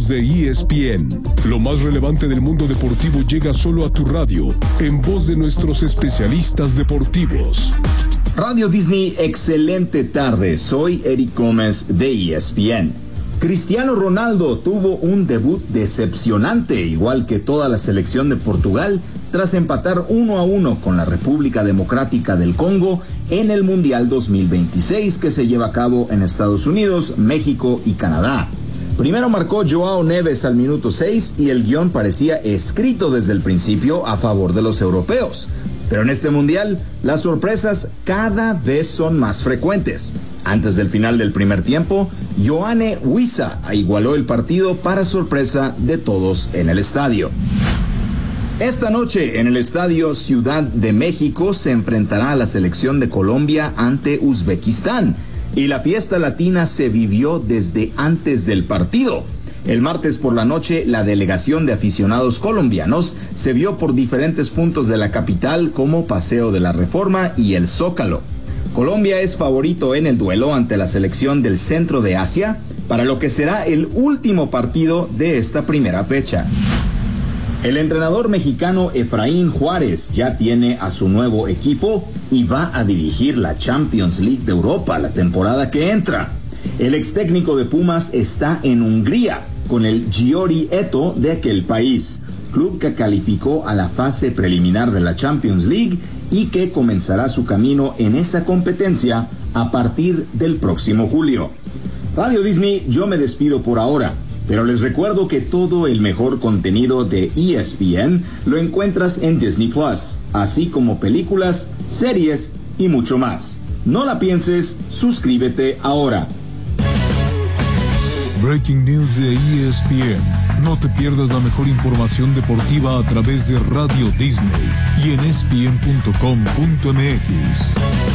News de ESPN. Lo más relevante del mundo deportivo llega solo a tu radio, en voz de nuestros especialistas deportivos. Radio Disney, excelente tarde. Soy Eric Gómez de ESPN. Cristiano Ronaldo tuvo un debut decepcionante, igual que toda la selección de Portugal, tras empatar 1-1 con la República Democrática del Congo en el Mundial 2026 que se lleva a cabo en Estados Unidos, México y Canadá. Primero marcó Joao Neves al minuto 6 y el guión parecía escrito desde el principio a favor de los europeos. Pero en este mundial, las sorpresas cada vez son más frecuentes. Antes del final del primer tiempo, Yoane Wissa igualó el partido para sorpresa de todos en el estadio. Esta noche en el estadio Ciudad de México se enfrentará a la selección de Colombia ante Uzbekistán y la fiesta latina se vivió desde antes del partido. El martes por la noche, la delegación de aficionados colombianos se vio por diferentes puntos de la capital como Paseo de la Reforma y el Zócalo. Colombia es favorito en el duelo ante la selección del centro de Asia, para lo que será el último partido de esta primera fecha. El entrenador mexicano Efraín Juárez ya tiene a su nuevo equipo y va a dirigir la Champions League de Europa la temporada que entra. El ex técnico de Pumas está en Hungría con el Győri Eto de aquel país, club que calificó a la fase preliminar de la Champions League y que comenzará su camino en esa competencia a partir del próximo julio. Radio Disney, yo me despido por ahora, pero les recuerdo que todo el mejor contenido de ESPN lo encuentras en Disney Plus, así como películas, series y mucho más. No la pienses, suscríbete ahora. Breaking News de ESPN. No te pierdas la mejor información deportiva a través de Radio Disney y en ESPN.com.mx.